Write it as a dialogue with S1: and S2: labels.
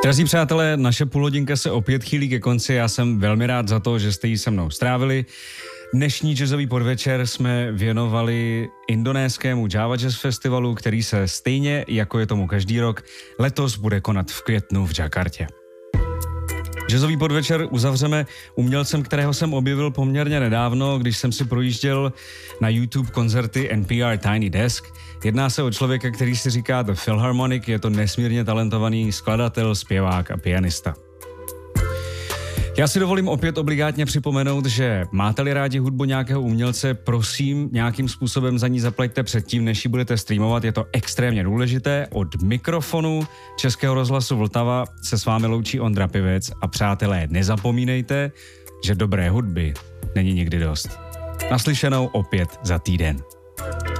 S1: Drazí přátelé, naše půlhodinka se opět chýlí ke konci. Já jsem velmi rád za to, že jste ji se mnou strávili. Dnešní jazzový podvečer jsme věnovali indonéskému Java Jazz Festivalu, který se stejně, jako je tomu každý rok, letos bude konat v květnu v Jakartě. Jazzový podvečer uzavřeme umělcem, kterého jsem objevil poměrně nedávno, když jsem si projížděl na YouTube koncerty NPR Tiny Desk. Jedná se o člověka, který si říká The Philharmonic, je to nesmírně talentovaný skladatel, zpěvák a pianista. Já si dovolím opět obligátně připomenout, že máte-li rádi hudbu nějakého umělce, prosím, nějakým způsobem za ní zaplaťte předtím, než ji budete streamovat, je to extrémně důležité. Od mikrofonu Českého rozhlasu Vltava se s vámi loučí Ondra Pivec a přátelé, nezapomínejte, že dobré hudby není nikdy dost. Naslyšenou opět za týden.